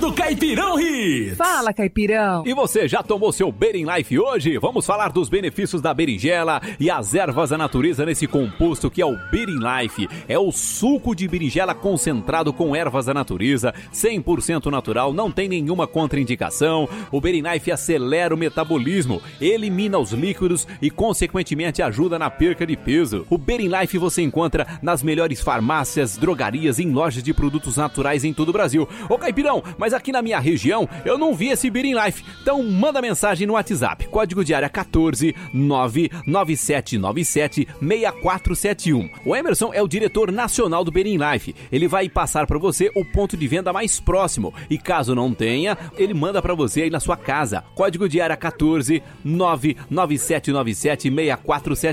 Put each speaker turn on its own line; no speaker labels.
do Caipirão Hits.
Fala, Caipirão.
E você já tomou seu Bering Life hoje? Vamos falar dos benefícios da berinjela e as ervas da natureza nesse composto que é o Bering Life. É o suco de berinjela concentrado com ervas da natureza, 100% natural, não tem nenhuma contraindicação. O Bering Life acelera o metabolismo, elimina os líquidos e, consequentemente, ajuda na perca de peso. O Bering Life você encontra nas melhores farmácias, drogarias e em lojas de produtos naturais em todo o Brasil. Ô Caipirão, mas aqui na minha região eu não vi esse Bering Life. Então manda mensagem no WhatsApp. Código de área 14 99797 6471. O Emerson é o diretor nacional do Bering Life. Ele vai passar para você o ponto de venda mais próximo. E caso não tenha, ele manda para você aí na sua casa. Código de área 14 99797 6471.